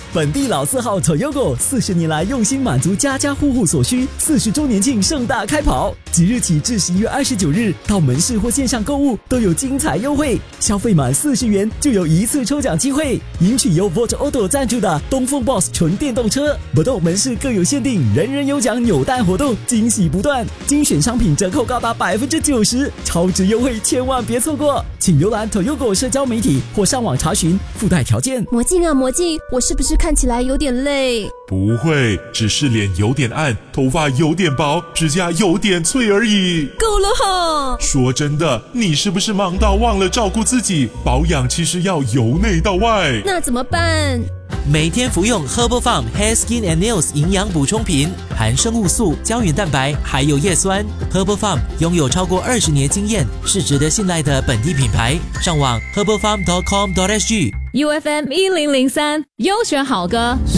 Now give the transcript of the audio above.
本地老字号 Toyogo 40年来用心满足家家户户所需，40周年庆盛大开跑，即日起至11月29日，到门市或线上购物都有精彩优惠，消费满40元就有一次抽奖机会，赢取由 Volt Auto 赞助的东风 Boss 纯电动车。不动门市各有限定，人人有奖扭蛋活动，惊喜不断，精选商品折扣高达90%，超值优惠千万别错过，请浏览 Toyogo 社交媒体或上网查询，附带条件。 魔镜啊魔镜，我是不是看起来有点累？ 不会，只是脸有点暗，头发有点薄，指甲有点脆而已。 够了哈！ 说真的，你是不是忙到忘了照顾自己？保养其实要由内到外。 那怎么办？ 每天服用 Herbal Farm Hair Skin and Nails 营养补充品，含生物素、胶原蛋白，还有叶酸。Herbal Farm 拥有超过20年经验，是值得信赖的本地品牌。上网 herbalfarm.com.sg。 UFM 1003优选好歌。